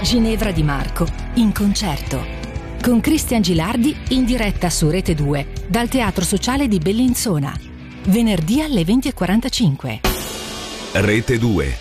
Ginevra Di Marco in concerto con Cristian Gilardi in diretta su Rete 2 dal Teatro Sociale di Bellinzona, venerdì alle 20:45. Rete 2.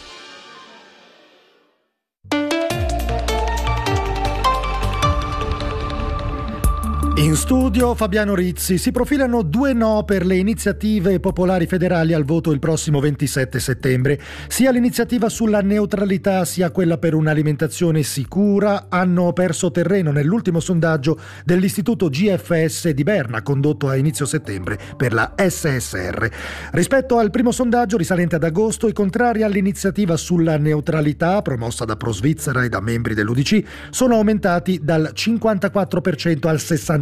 In studio Fabiano Rizzi. Si profilano 2 no per le iniziative popolari federali al voto il prossimo 27 settembre. Sia l'iniziativa sulla neutralità sia quella per un'alimentazione sicura hanno perso terreno nell'ultimo sondaggio dell'istituto GFS di Berna condotto a inizio settembre per la SSR. Rispetto al primo sondaggio risalente ad agosto, i contrari all'iniziativa sulla neutralità promossa da Pro Svizzera e da membri dell'UDC sono aumentati dal 54% al 63%.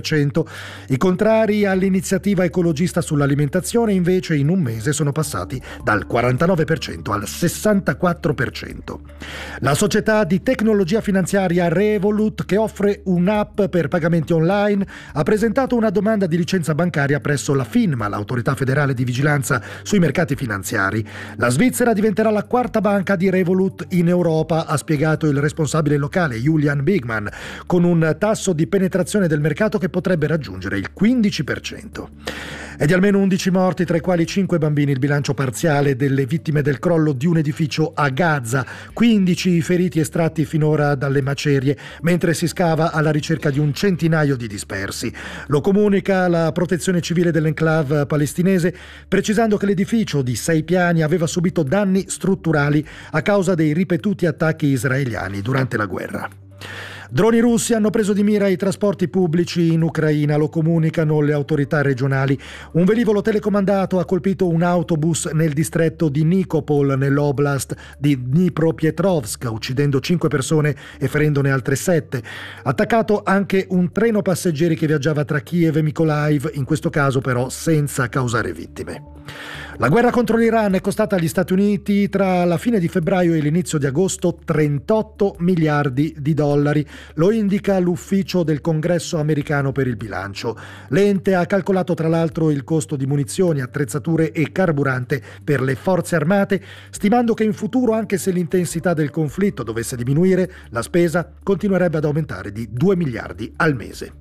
I contrari all'iniziativa ecologista sull'alimentazione invece in un mese sono passati dal 49% al 64%. La società di tecnologia finanziaria Revolut, che offre un'app per pagamenti online, ha presentato una domanda di licenza bancaria presso la FINMA, l'autorità federale di vigilanza sui mercati finanziari. La Svizzera diventerà la 4ª banca di Revolut in Europa, ha spiegato il responsabile locale Julian Bigman, con un tasso di penetrazione del mercato che potrebbe raggiungere il 15%. E di almeno 11 morti, tra i quali 5 bambini, il bilancio parziale delle vittime del crollo di un edificio a Gaza. 15 i feriti estratti finora dalle macerie, mentre si scava alla ricerca di un centinaio di dispersi. Lo comunica la protezione civile dell'enclave palestinese, precisando che l'edificio di 6 piani aveva subito danni strutturali a causa dei ripetuti attacchi israeliani durante la guerra. Droni russi hanno preso di mira i trasporti pubblici in Ucraina, lo comunicano le autorità regionali. Un velivolo telecomandato ha colpito un autobus nel distretto di Nikopol, nell'oblast di Dnipropetrovsk, uccidendo 5 persone e ferendone altre 7. Attaccato anche un treno passeggeri che viaggiava tra Kiev e Mykolaiv, in questo caso però senza causare vittime. La guerra contro l'Iran è costata agli Stati Uniti tra la fine di febbraio e l'inizio di agosto 38 miliardi di dollari. Lo indica l'ufficio del Congresso americano per il bilancio. L'ente ha calcolato tra l'altro il costo di munizioni, attrezzature e carburante per le forze armate, stimando che in futuro, anche se l'intensità del conflitto dovesse diminuire, la spesa continuerebbe ad aumentare di 2 miliardi al mese.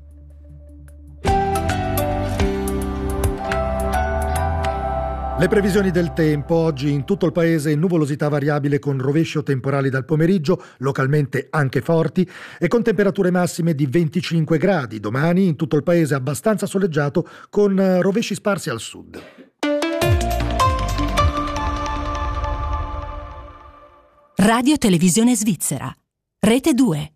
Le previsioni del tempo: oggi in tutto il paese nuvolosità variabile con rovesci o temporali dal pomeriggio, localmente anche forti, e con temperature massime di 25 gradi. Domani in tutto il paese abbastanza soleggiato con rovesci sparsi al sud. Radio Televisione Svizzera, Rete 2.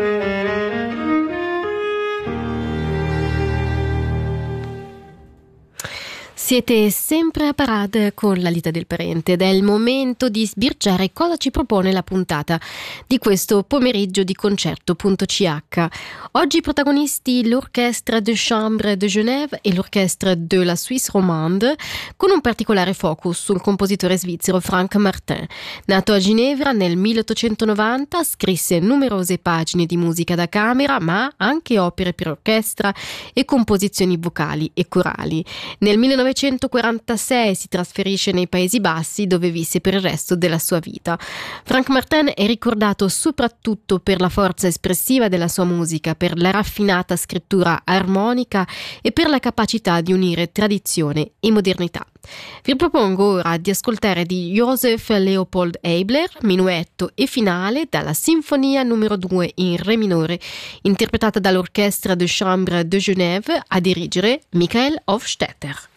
Siete sempre a parade con la Lita del Parente ed è il momento di sbirciare cosa ci propone la puntata di questo pomeriggio di Concerto.ch. Oggi protagonisti l'Orchestre de Chambre de Genève e l'Orchestre de la Suisse Romande, con un particolare focus sul compositore svizzero Frank Martin. Nato a Ginevra nel 1890, scrisse numerose pagine di musica da camera, ma anche opere per orchestra e composizioni vocali e corali. Nel 1946 si trasferisce nei Paesi Bassi, dove visse per il resto della sua vita. Frank Martin è ricordato soprattutto per la forza espressiva della sua musica, per la raffinata scrittura armonica e per la capacità di unire tradizione e modernità. Vi propongo ora di ascoltare di Joseph Leopold Eibler, Minuetto e Finale dalla Sinfonia numero 2 in Re minore, interpretata dall'Orchestre de Chambre de Genève, a dirigere Michael Hofstetter.